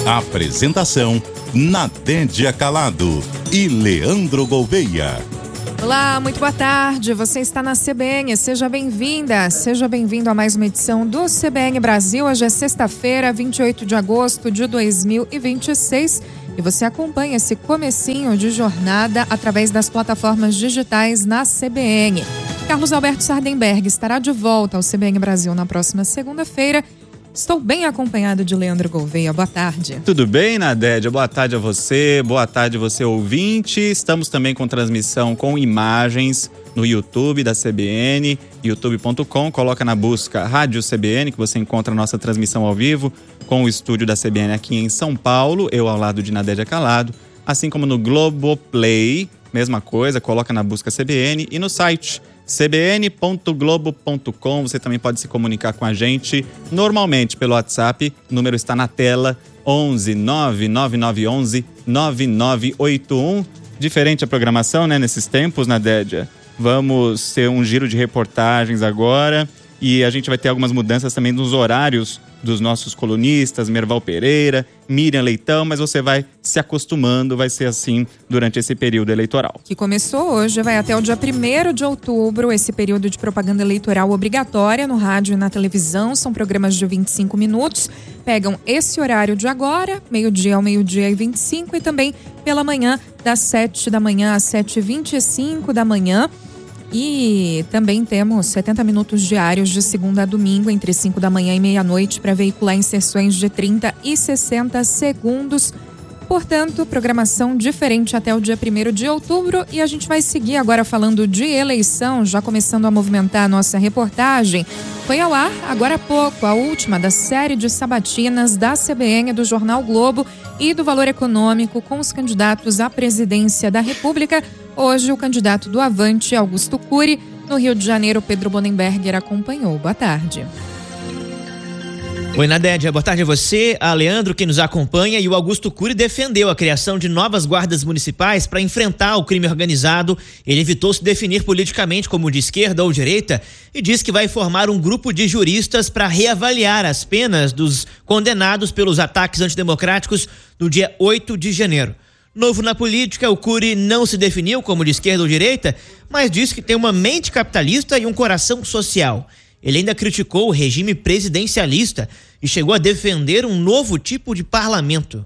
Apresentação: Nadédia Calado e Leandro Gouveia. Olá, muito boa tarde. Você está na CBN. Seja bem-vinda, seja bem-vindo a mais uma edição do CBN Brasil. Hoje é sexta-feira, 28 de agosto de 2026. E você acompanha esse comecinho de jornada através das plataformas digitais na CBN. Carlos Alberto Sardenberg estará de volta ao CBN Brasil na próxima segunda-feira. Estou bem acompanhado de Leandro Gouveia. Boa tarde. Tudo bem, Nadédia? Boa tarde a você, boa tarde você ouvinte. Estamos também com transmissão com imagens no YouTube da CBN, youtube.com. Coloca na busca Rádio CBN que você encontra a nossa transmissão ao vivo com o estúdio da CBN aqui em São Paulo, eu ao lado de Nadédia Calado. Assim como no Globoplay, mesma coisa, coloca na busca CBN e no site cbn.globo.com. Você também pode se comunicar com a gente normalmente pelo WhatsApp. O número está na tela: 11 99911 9981. Diferente a programação, né? Nesses tempos, Nadédia. Vamos ter um giro de reportagens agora e a gente vai ter algumas mudanças também nos horários dos nossos colunistas, Merval Pereira, Miriam Leitão, mas você vai se acostumando, vai ser assim durante esse período eleitoral. Que começou hoje, vai até o dia 1º de outubro, esse período de propaganda eleitoral obrigatória no rádio e na televisão. São programas de 25 minutos, pegam esse horário de agora, meio-dia ao meio-dia e 25, e também pela manhã, das 7 da manhã às 7h25 da manhã. E também temos 70 minutos diários de segunda a domingo, entre 5 da manhã e meia-noite, para veicular inserções de 30 e 60 segundos. Portanto, programação diferente até o dia 1º de outubro. E a gente vai seguir agora falando de eleição, já começando a movimentar a nossa reportagem. Foi ao ar, agora há pouco, a última da série de sabatinas da CBN, do Jornal Globo e do Valor Econômico, com os candidatos à presidência da República. Hoje, o candidato do Avante, Augusto Cury. No Rio de Janeiro, Pedro Bonenberger acompanhou. Boa tarde. Oi, Nadédia. Boa tarde a você, a Leandro, que nos acompanha. E o Augusto Cury defendeu a criação de novas guardas municipais para enfrentar o crime organizado. Ele evitou se definir politicamente como de esquerda ou direita e diz que vai formar um grupo de juristas para reavaliar as penas dos condenados pelos ataques antidemocráticos no dia 8 de janeiro. Novo na política, o Cury não se definiu como de esquerda ou direita, mas disse que tem uma mente capitalista e um coração social. Ele ainda criticou o regime presidencialista e chegou a defender um novo tipo de parlamento.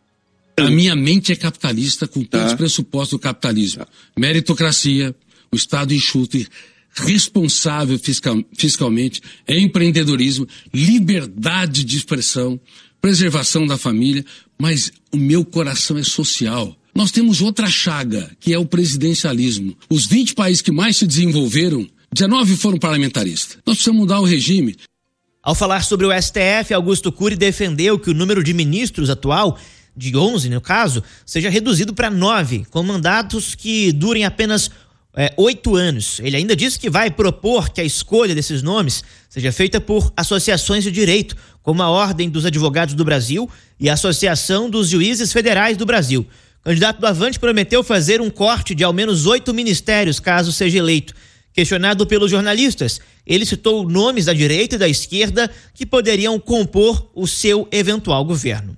A minha mente é capitalista, com todos os pressupostos do capitalismo. Meritocracia, o Estado enxuto e responsável fiscalmente, empreendedorismo, liberdade de expressão, preservação da família, mas o meu coração é social. Nós temos outra chaga, que é o presidencialismo. Os 20 países que mais se desenvolveram, 19 foram parlamentaristas. Nós precisamos mudar o regime. Ao falar sobre o STF, Augusto Cury defendeu que o número de ministros atual, de 11 no caso, seja reduzido para 9, com mandatos que durem apenas 8 anos. Ele ainda disse que vai propor que a escolha desses nomes seja feita por associações de direito, como a Ordem dos Advogados do Brasil e a Associação dos Juízes Federais do Brasil. O candidato do Avante prometeu fazer um corte de ao menos 8 ministérios, caso seja eleito. Questionado pelos jornalistas, ele citou nomes da direita e da esquerda que poderiam compor o seu eventual governo.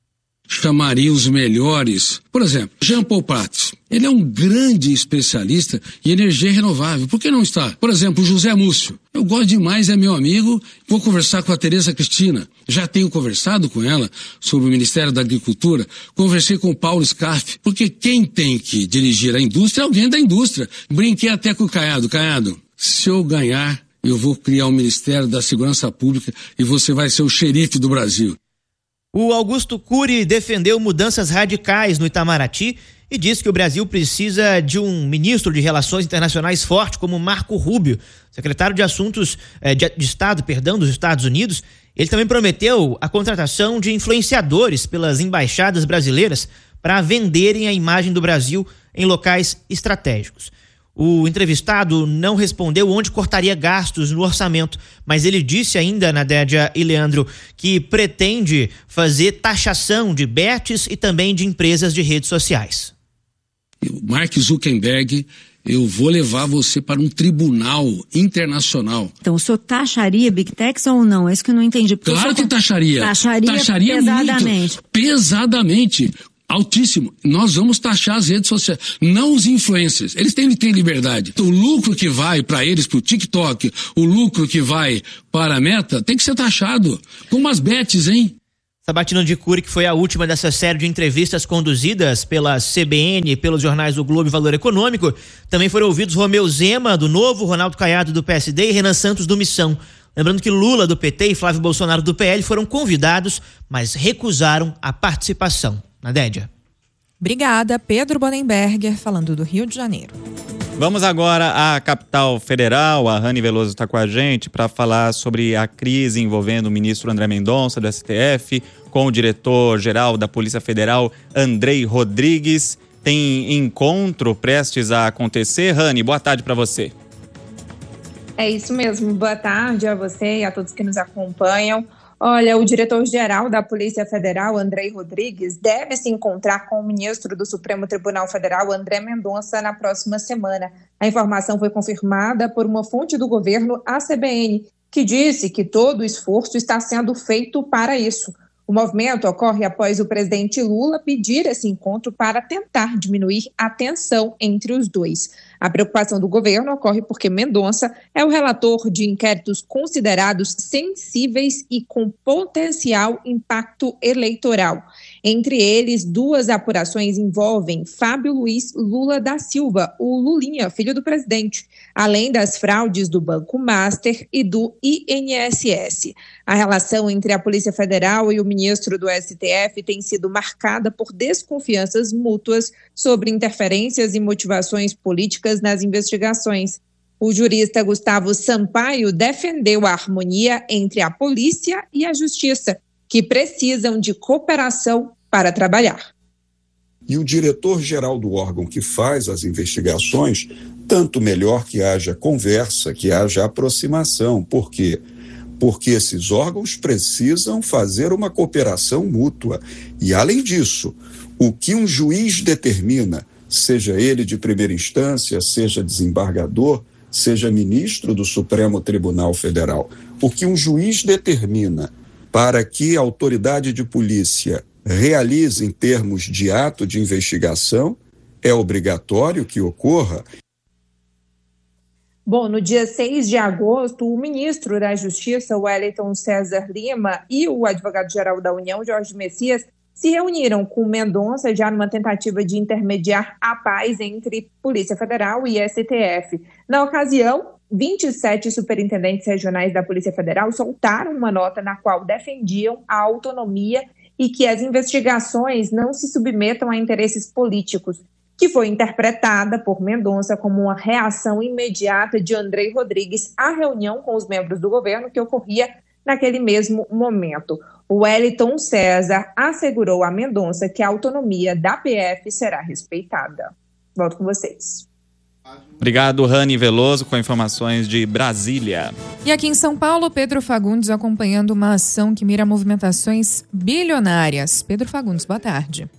Chamaria os melhores. Por exemplo, Jean Paul Prats. Ele é um grande especialista em energia renovável. Por que não está? Por exemplo, José Múcio. Eu gosto demais, é meu amigo. Vou conversar com a Tereza Cristina. Já tenho conversado com ela sobre o Ministério da Agricultura. Conversei com o Paulo Scaff. Porque quem tem que dirigir a indústria é alguém da indústria. Brinquei até com o Caiado. Caiado, se eu ganhar, eu vou criar o Ministério da Segurança Pública e você vai ser o xerife do Brasil. O Augusto Cury defendeu mudanças radicais no Itamaraty e disse que o Brasil precisa de um ministro de Relações Internacionais forte como Marco Rubio, secretário de Assuntos de Estado, dos Estados Unidos. Ele também prometeu a contratação de influenciadores pelas embaixadas brasileiras para venderem a imagem do Brasil em locais estratégicos. O entrevistado não respondeu onde cortaria gastos no orçamento, mas ele disse ainda, Nadédia e Leandro, que pretende fazer taxação de bets e também de empresas de redes sociais. O Mark Zuckerberg eu vou levar você para um tribunal internacional. Então, o senhor taxaria Big Techs ou não? É isso que eu não entendi. Claro que taxaria. Taxaria pesadamente. Muito, pesadamente. Altíssimo. Nós vamos taxar as redes sociais, não os influencers. Eles têm liberdade. O lucro que vai para eles, para o TikTok, o lucro que vai para a Meta, tem que ser taxado. Como as bets, hein? Sabatina de Cury, que foi a última dessa série de entrevistas conduzidas pela CBN, pelos jornais O Globo e Valor Econômico. Também foram ouvidos Romeu Zema, do Novo, Ronaldo Caiado, do PSD e Renan Santos, do Missão. Lembrando que Lula, do PT, e Flávio Bolsonaro, do PL, foram convidados, mas recusaram a participação. Nadédia. Obrigada, Pedro Bonenberger, falando do Rio de Janeiro. Vamos agora à capital federal. A Rani Veloso está com a gente para falar sobre a crise envolvendo o ministro André Mendonça, do STF, com o diretor-geral da Polícia Federal, Andrei Rodrigues. Tem encontro prestes a acontecer. Rani, boa tarde para você. É isso mesmo. Boa tarde a você e a todos que nos acompanham. Olha, o diretor-geral da Polícia Federal, Andrei Rodrigues, deve se encontrar com o ministro do Supremo Tribunal Federal, André Mendonça, na próxima semana. A informação foi confirmada por uma fonte do governo, a CBN, que disse que todo o esforço está sendo feito para isso. O movimento ocorre após o presidente Lula pedir esse encontro para tentar diminuir a tensão entre os dois. A preocupação do governo ocorre porque Mendonça é o relator de inquéritos considerados sensíveis e com potencial impacto eleitoral. Entre eles, 2 apurações envolvem Fábio Luiz Lula da Silva, o Lulinha, filho do presidente, além das fraudes do Banco Master e do INSS. A relação entre a Polícia Federal e o ministro do STF tem sido marcada por desconfianças mútuas sobre interferências e motivações políticas nas investigações. O jurista Gustavo Sampaio defendeu a harmonia entre a polícia e a justiça, que precisam de cooperação para trabalhar. E o diretor-geral do órgão que faz as investigações, tanto melhor que haja conversa, que haja aproximação. Por quê? Porque esses órgãos precisam fazer uma cooperação mútua. E, além disso, o que um juiz determina, seja ele de primeira instância, seja desembargador, seja ministro do Supremo Tribunal Federal, o que um juiz determina para que a autoridade de polícia realize em termos de ato de investigação, é obrigatório que ocorra. Bom, no dia 6 de agosto, o ministro da Justiça, Wellington César Lima, e o advogado-geral da União, Jorge Messias, se reuniram com Mendonça já numa tentativa de intermediar a paz entre Polícia Federal e STF. Na ocasião, 27 superintendentes regionais da Polícia Federal soltaram uma nota na qual defendiam a autonomia e que as investigações não se submetam a interesses políticos, que foi interpretada por Mendonça como uma reação imediata de Andrei Rodrigues à reunião com os membros do governo que ocorria naquele mesmo momento. O Wellington César assegurou a Mendonça que a autonomia da PF será respeitada. Volto com vocês. Obrigado, Rani Veloso, com informações de Brasília. E aqui em São Paulo, Pedro Fagundes acompanhando uma ação que mira movimentações bilionárias. Pedro Fagundes, boa tarde.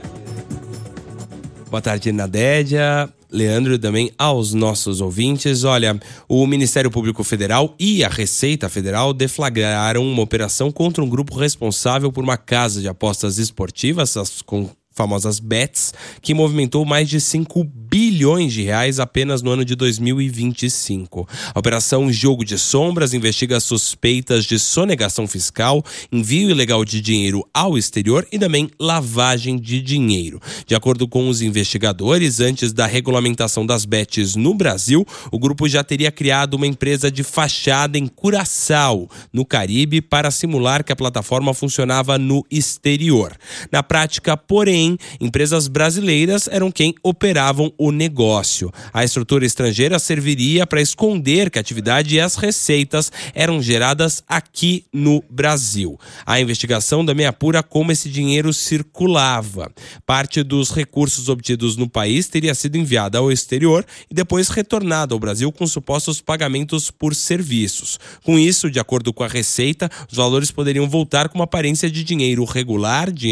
Boa tarde, Nadédia, Leandro, e também aos nossos ouvintes. Olha, o Ministério Público Federal e a Receita Federal deflagraram uma operação contra um grupo responsável por uma casa de apostas esportivas, as famosas bets, que movimentou mais de 5 bilhões de reais apenas no ano de 2025. A operação Jogo de Sombras investiga suspeitas de sonegação fiscal, envio ilegal de dinheiro ao exterior e também lavagem de dinheiro. De acordo com os investigadores, antes da regulamentação das bets no Brasil, o grupo já teria criado uma empresa de fachada em Curaçao, no Caribe, para simular que a plataforma funcionava no exterior. Na prática, porém, empresas brasileiras eram quem operavam o negócio. A estrutura estrangeira serviria para esconder que a atividade e as receitas eram geradas aqui no Brasil. A investigação também apura como esse dinheiro circulava. Parte dos recursos obtidos no país teria sido enviada ao exterior e depois retornada ao Brasil com supostos pagamentos por serviços. Com isso, de acordo com a Receita, os valores poderiam voltar com uma aparência de dinheiro regular, dinheiro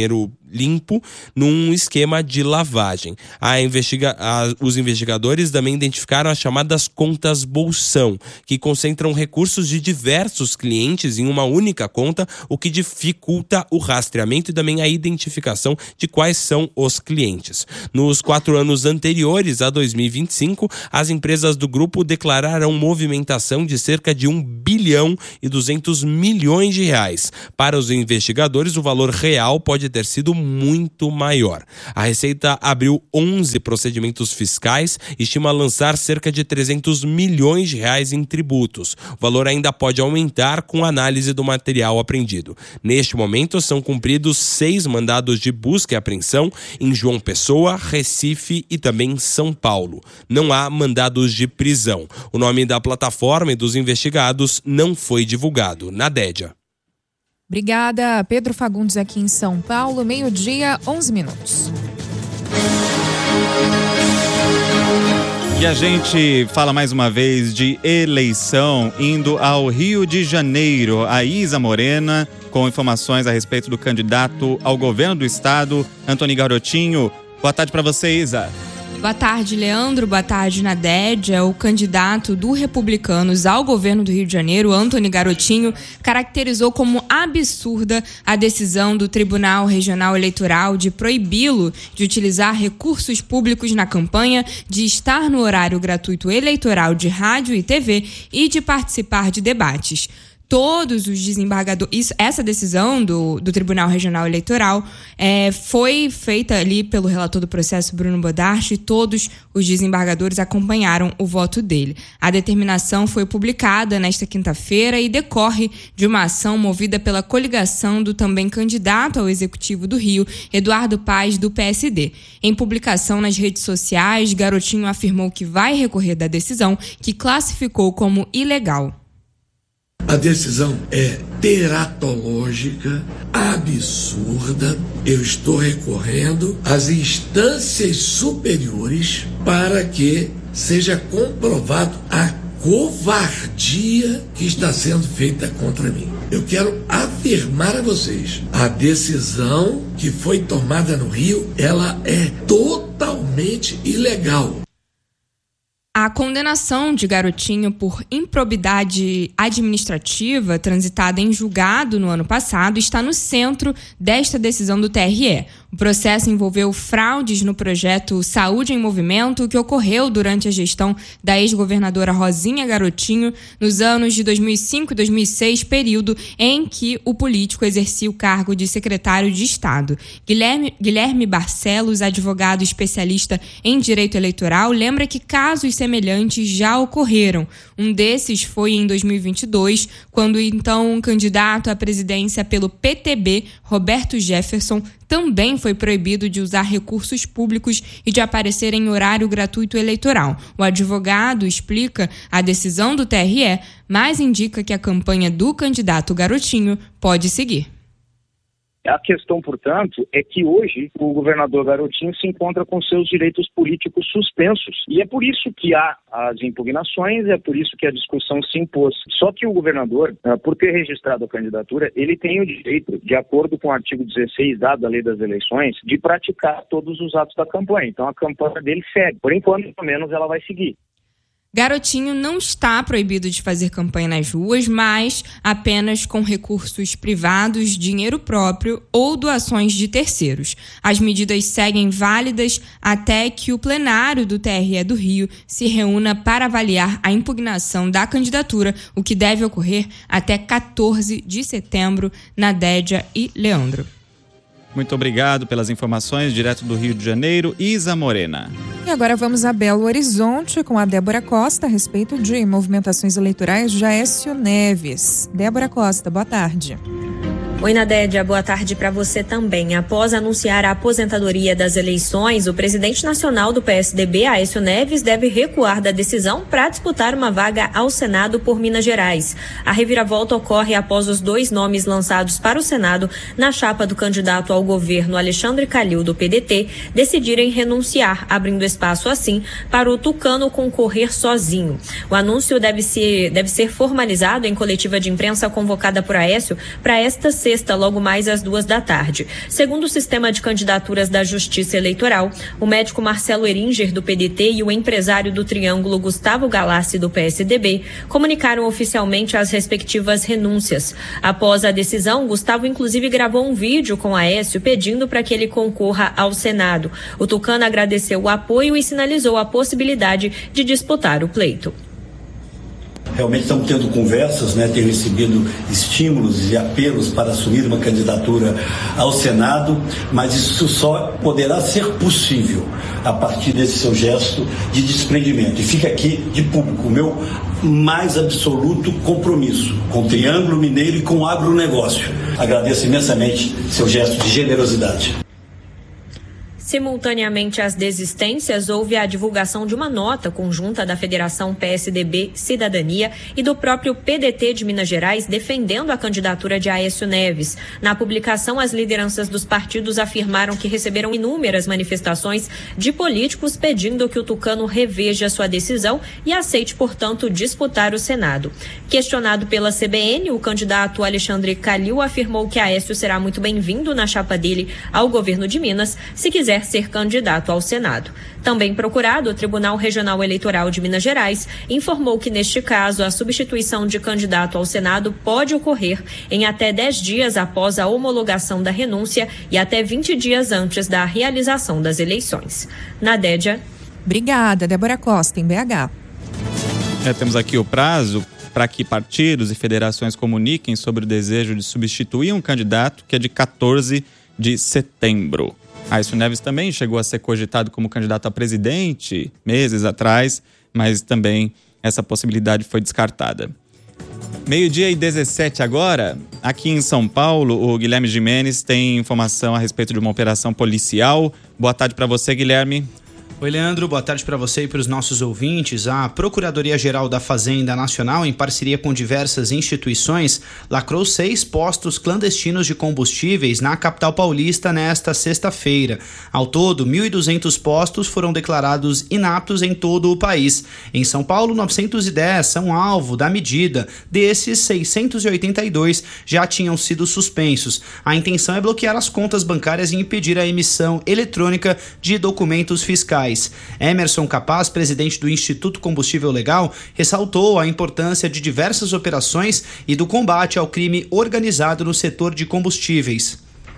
limpo num esquema de lavagem. Os investigadores também identificaram as chamadas contas bolsão, que concentram recursos de diversos clientes em uma única conta, o que dificulta o rastreamento e também a identificação de quais são os clientes. Nos 4 anos anteriores a 2025, as empresas do grupo declararam movimentação de cerca de 1 bilhão e 200 milhões de reais. Para os investigadores, o valor real pode ter sido muito maior. A Receita abriu 11 procedimentos fiscais e estima lançar cerca de 300 milhões de reais em tributos. O valor ainda pode aumentar com a análise do material apreendido. Neste momento, são cumpridos 6 mandados de busca e apreensão em João Pessoa, Recife e também São Paulo. Não há mandados de prisão. O nome da plataforma e dos investigados não foi divulgado. Nadédia. Obrigada, Pedro Fagundes, aqui em São Paulo, 12:11. E a gente fala mais uma vez de eleição, indo ao Rio de Janeiro. A Isa Morena, com informações a respeito do candidato ao governo do estado, Antony Garotinho. Boa tarde para você, Isa. Boa tarde, Leandro. Boa tarde, Nadédia. O candidato do Republicanos ao governo do Rio de Janeiro, Antony Garotinho, caracterizou como absurda a decisão do Tribunal Regional Eleitoral de proibi-lo de utilizar recursos públicos na campanha, de estar no horário gratuito eleitoral de rádio e TV e de participar de debates. Todos os desembargadores... Essa decisão do Tribunal Regional Eleitoral foi feita ali pelo relator do processo, Bruno Bodart, e todos os desembargadores acompanharam o voto dele. A determinação foi publicada nesta quinta-feira e decorre de uma ação movida pela coligação do também candidato ao Executivo do Rio, Eduardo Paes, do PSD. Em publicação nas redes sociais, Garotinho afirmou que vai recorrer da decisão, que classificou como ilegal. A decisão é teratológica, absurda. Eu estou recorrendo às instâncias superiores para que seja comprovado a covardia que está sendo feita contra mim. Eu quero afirmar a vocês, a decisão que foi tomada no Rio, ela é totalmente ilegal. A condenação de Garotinho por improbidade administrativa, transitada em julgado no ano passado, está no centro desta decisão do TRE. O processo envolveu fraudes no projeto Saúde em Movimento, que ocorreu durante a gestão da ex-governadora Rosinha Garotinho nos anos de 2005 e 2006, período em que o político exercia o cargo de secretário de Estado. Guilherme Barcelos, advogado especialista em direito eleitoral, lembra que casos semelhantes já ocorreram. Um desses foi em 2022, quando então um candidato à presidência pelo PTB, Roberto Jefferson, também foi proibido de usar recursos públicos e de aparecer em horário gratuito eleitoral. O advogado explica a decisão do TRE, mas indica que a campanha do candidato Garotinho pode seguir. A questão, portanto, é que hoje o governador Garotinho se encontra com seus direitos políticos suspensos. E é por isso que há as impugnações, é por isso que a discussão se impôs. Só que o governador, por ter registrado a candidatura, ele tem o direito, de acordo com o artigo 16 da Lei das Eleições, de praticar todos os atos da campanha. Então a campanha dele segue. Por enquanto, pelo menos, ela vai seguir. Garotinho não está proibido de fazer campanha nas ruas, mas apenas com recursos privados, dinheiro próprio ou doações de terceiros. As medidas seguem válidas até que o plenário do TRE do Rio se reúna para avaliar a impugnação da candidatura, o que deve ocorrer até 14 de setembro, Nadédia e Leandro. Muito obrigado pelas informações, direto do Rio de Janeiro, Isa Morena. E agora vamos a Belo Horizonte com a Débora Costa a respeito de movimentações eleitorais de Aécio Neves. Débora Costa, boa tarde. Oi, Nadédia, boa tarde para você também. Após anunciar a aposentadoria das eleições, o presidente nacional do PSDB, Aécio Neves, deve recuar da decisão para disputar uma vaga ao Senado por Minas Gerais. A reviravolta ocorre após os 2 nomes lançados para o Senado na chapa do candidato ao governo Alexandre Calil, do PDT, decidirem renunciar, abrindo espaço assim para o tucano concorrer sozinho. O anúncio deve ser formalizado em coletiva de imprensa convocada por Aécio para esta sexta, sexta, logo mais às 14h. Segundo o sistema de candidaturas da Justiça Eleitoral, o médico Marcelo Eringer, do PDT, e o empresário do Triângulo, Gustavo Galassi, do PSDB, comunicaram oficialmente as respectivas renúncias. Após a decisão, Gustavo inclusive gravou um vídeo com Aécio pedindo para que ele concorra ao Senado. O tucano agradeceu o apoio e sinalizou a possibilidade de disputar o pleito. Realmente estamos tendo conversas, tenho recebido estímulos e apelos para assumir uma candidatura ao Senado, mas isso só poderá ser possível a partir desse seu gesto de desprendimento. E fica aqui de público o meu mais absoluto compromisso com o Triângulo Mineiro e com o agronegócio. Agradeço imensamente seu gesto de generosidade. Simultaneamente às desistências, houve a divulgação de uma nota conjunta da Federação PSDB Cidadania e do próprio PDT de Minas Gerais defendendo a candidatura de Aécio Neves. Na publicação, as lideranças dos partidos afirmaram que receberam inúmeras manifestações de políticos pedindo que o tucano reveja sua decisão e aceite, portanto, disputar o Senado. Questionado pela CBN, o candidato Alexandre Calil afirmou que Aécio será muito bem-vindo na chapa dele ao governo de Minas, se quiser ser candidato ao Senado. Também procurado, o Tribunal Regional Eleitoral de Minas Gerais informou que, neste caso, a substituição de candidato ao Senado pode ocorrer em até 10 dias após a homologação da renúncia e até 20 dias antes da realização das eleições. Nadédia. Obrigada, Débora Costa, em BH. Temos aqui o prazo para que partidos e federações comuniquem sobre o desejo de substituir um candidato, que é de 14 de setembro. Aécio Neves também chegou a ser cogitado como candidato a presidente meses atrás, mas também essa possibilidade foi descartada. 12:17 agora, aqui em São Paulo, o Guilherme Gimenez tem informação a respeito de uma operação policial. Boa tarde para você, Guilherme. Oi, Leandro, boa tarde para você e para os nossos ouvintes. A Procuradoria-Geral da Fazenda Nacional, em parceria com diversas instituições, lacrou 6 postos clandestinos de combustíveis na capital paulista nesta sexta-feira. Ao todo, 1.200 postos foram declarados inaptos em todo o país. Em São Paulo, 910 são alvo da medida. Desses, 682 já tinham sido suspensos. A intenção é bloquear as contas bancárias e impedir a emissão eletrônica de documentos fiscais. Emerson Capaz, presidente do Instituto Combustível Legal, ressaltou a importância de diversas operações e do combate ao crime organizado no setor de combustíveis.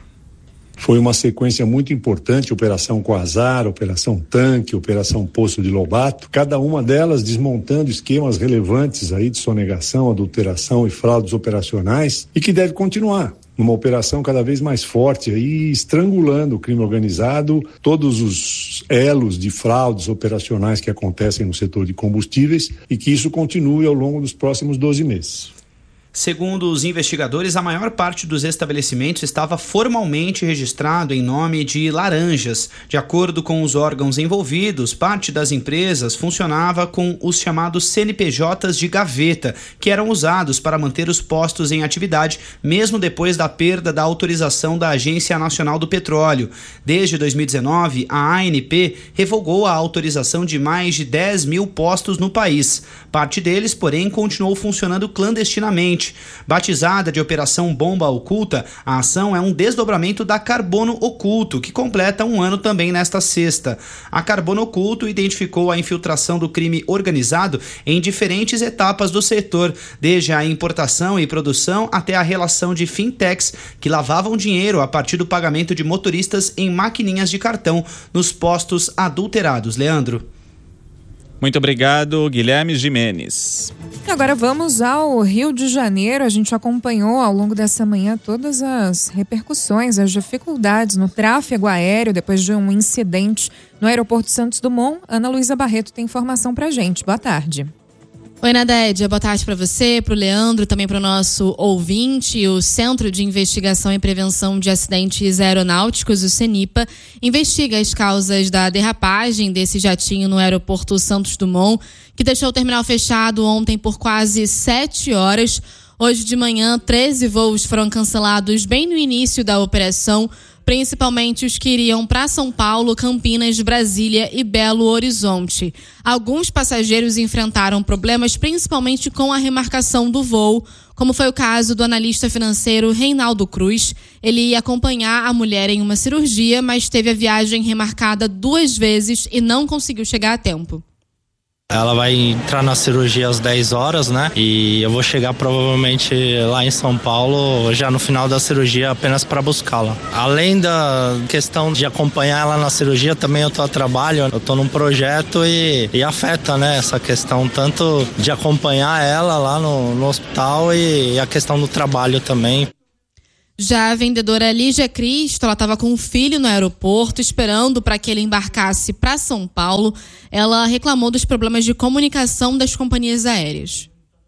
Foi uma sequência muito importante, Operação Quasar, Operação Tanque, Operação Poço de Lobato, cada uma delas desmontando esquemas relevantes aí de sonegação, adulteração e fraudes operacionais, e que deve continuar. Uma operação cada vez mais forte aí, estrangulando o crime organizado, todos os elos de fraudes operacionais que acontecem no setor de combustíveis, e que isso continue ao longo dos próximos 12 meses. Segundo os investigadores, a maior parte dos estabelecimentos estava formalmente registrado em nome de laranjas. De acordo com os órgãos envolvidos, parte das empresas funcionava com os chamados CNPJs de gaveta, que eram usados para manter os postos em atividade, mesmo depois da perda da autorização da Agência Nacional do Petróleo. Desde 2019, a ANP revogou a autorização de mais de 10 mil postos no país. Parte deles, porém, continuou funcionando clandestinamente. Batizada de Operação Bomba Oculta, a ação é um desdobramento da Carbono Oculto, que completa um ano também nesta sexta. A Carbono Oculto identificou a infiltração do crime organizado em diferentes etapas do setor, desde a importação e produção até a relação de fintechs que lavavam dinheiro a partir do pagamento de motoristas em maquininhas de cartão nos postos adulterados. Leandro. Muito obrigado, Guilherme Gimenez. Agora vamos ao Rio de Janeiro. A gente acompanhou ao longo dessa manhã todas as repercussões, as dificuldades no tráfego aéreo depois de um incidente no aeroporto Santos Dumont. Ana Luísa Barreto tem informação pra gente. Boa tarde. Oi, Nadédia. Boa tarde para você, para o Leandro, também para o nosso ouvinte. O Centro de Investigação e Prevenção de Acidentes Aeronáuticos, o CENIPA, investiga as causas da derrapagem desse jatinho no aeroporto Santos Dumont, que deixou o terminal fechado ontem por quase 7 horas. Hoje de manhã, 13 voos foram cancelados bem no início da operação, principalmente os que iriam para São Paulo, Campinas, Brasília e Belo Horizonte. Alguns passageiros enfrentaram problemas, principalmente com a remarcação do voo, como foi o caso do analista financeiro Reinaldo Cruz. Ele ia acompanhar a mulher em uma cirurgia, mas teve a viagem remarcada 2 vezes e não conseguiu chegar a tempo. Ela vai entrar na cirurgia às 10 horas, né? E eu vou chegar provavelmente lá em São Paulo já no final da cirurgia apenas para buscá-la. Além da questão de acompanhar ela na cirurgia, também eu tô a trabalho, eu tô num projeto e afeta, né? Essa questão tanto de acompanhar ela lá no hospital e a questão do trabalho também. Já a vendedora Lígia Cristo, ela estava com um filho no aeroporto, esperando para que ele embarcasse para São Paulo. Ela reclamou dos problemas de comunicação das companhias aéreas.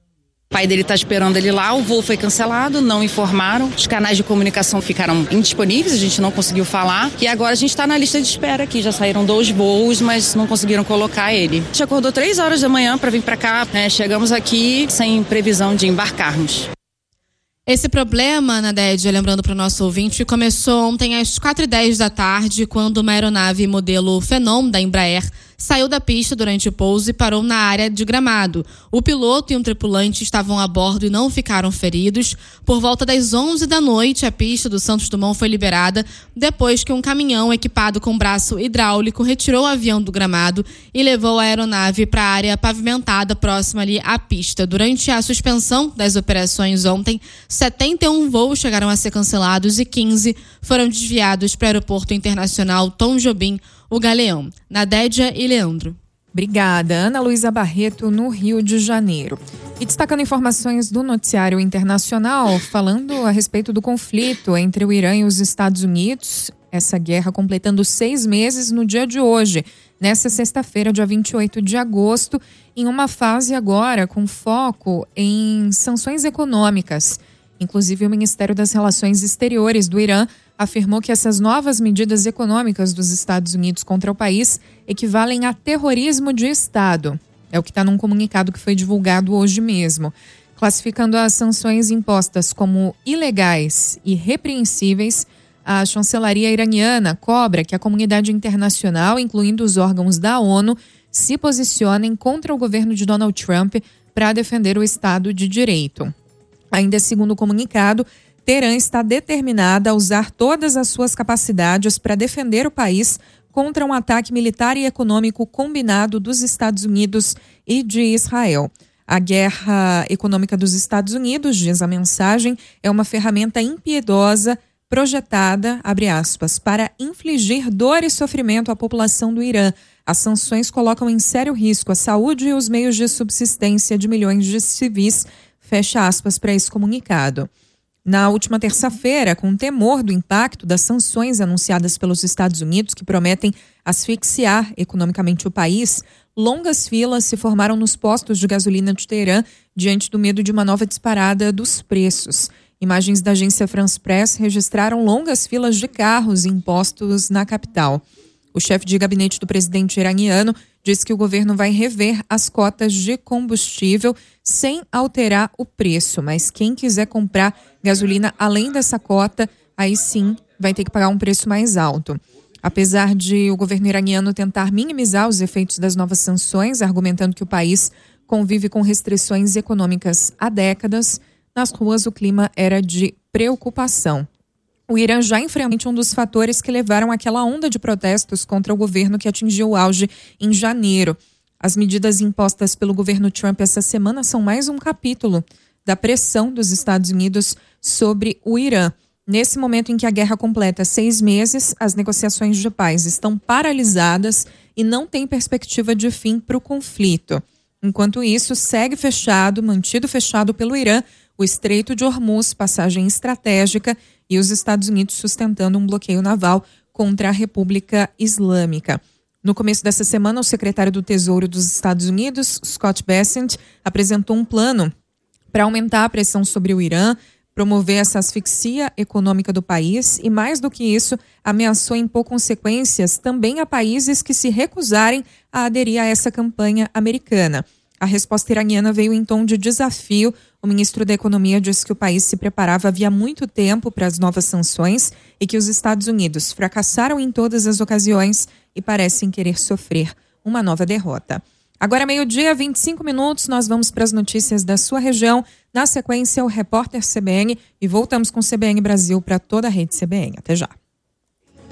O pai dele está esperando ele lá, o voo foi cancelado, não informaram. Os canais de comunicação ficaram indisponíveis, a gente não conseguiu falar. E agora a gente está na lista de espera aqui, já saíram 2 voos, mas não conseguiram colocar ele. A gente acordou 3 horas da manhã para vir para cá, né? Chegamos aqui sem previsão de embarcarmos. Esse problema, Nadédia, lembrando para o nosso ouvinte, começou ontem às 4h10 da tarde, quando uma aeronave modelo Phenom da Embraer saiu da pista durante o pouso e parou na área de Gramado. O piloto e um tripulante estavam a bordo e não ficaram feridos. Por volta das 11 da noite, a pista do Santos Dumont foi liberada depois que um caminhão equipado com braço hidráulico retirou o avião do gramado e levou a aeronave para a área pavimentada próxima ali à pista. Durante a suspensão das operações ontem, 71 voos chegaram a ser cancelados e 15 foram desviados para o Aeroporto Internacional Tom Jobim, o Galeão. Nadédia e Leandro. Obrigada. Ana Luísa Barreto, no Rio de Janeiro. E destacando informações do noticiário internacional, falando a respeito do conflito entre o Irã e os Estados Unidos, essa guerra completando 6 meses no dia de hoje, nessa sexta-feira, dia 28 de agosto, em uma fase agora com foco em sanções econômicas. Inclusive, o Ministério das Relações Exteriores do Irã afirmou que essas novas medidas econômicas dos Estados Unidos contra o país equivalem a terrorismo de Estado. É o que está num comunicado que foi divulgado hoje mesmo, classificando as sanções impostas como ilegais e repreensíveis. A chancelaria iraniana cobra que a comunidade internacional, incluindo os órgãos da ONU, se posicionem contra o governo de Donald Trump para defender o Estado de Direito. Ainda segundo o comunicado, Teherã está determinada a usar todas as suas capacidades para defender o país contra um ataque militar e econômico combinado dos Estados Unidos e de Israel. A guerra econômica dos Estados Unidos, diz a mensagem, é uma ferramenta impiedosa projetada, abre aspas, para infligir dor e sofrimento à população do Irã. As sanções colocam em sério risco a saúde e os meios de subsistência de milhões de civis, fecha aspas para esse comunicado. Na última terça-feira, com temor do impacto das sanções anunciadas pelos Estados Unidos, que prometem asfixiar economicamente o país, longas filas se formaram nos postos de gasolina de Teherã diante do medo de uma nova disparada dos preços. Imagens da agência France Press registraram longas filas de carros em postos na capital. O chefe de gabinete do presidente iraniano disse que o governo vai rever as cotas de combustível sem alterar o preço, mas quem quiser comprar gasolina além dessa cota, aí sim vai ter que pagar um preço mais alto. Apesar de o governo iraniano tentar minimizar os efeitos das novas sanções, argumentando que o país convive com restrições econômicas há décadas, nas ruas o clima era de preocupação. O Irã já enfrenta um dos fatores que levaram àquela onda de protestos contra o governo que atingiu o auge em janeiro. As medidas impostas pelo governo Trump essa semana são mais um capítulo da pressão dos Estados Unidos sobre o Irã. Nesse momento em que a guerra completa 6 meses, as negociações de paz estão paralisadas e não tem perspectiva de fim para o conflito. Enquanto isso, segue mantido fechado pelo Irã, o Estreito de Hormuz, passagem estratégica, e os Estados Unidos sustentando um bloqueio naval contra a República Islâmica. No começo dessa semana, o secretário do Tesouro dos Estados Unidos, Scott Bessent, apresentou um plano para aumentar a pressão sobre o Irã, promover essa asfixia econômica do país e, mais do que isso, ameaçou impor consequências também a países que se recusarem a aderir a essa campanha americana. A resposta iraniana veio em tom de desafio. O ministro da Economia disse que o país se preparava havia muito tempo para as novas sanções e que os Estados Unidos fracassaram em todas as ocasiões e parecem querer sofrer uma nova derrota. Agora, 12:25, nós vamos para as notícias da sua região. Na sequência, o Repórter CBN e voltamos com CBN Brasil para toda a rede CBN. Até já.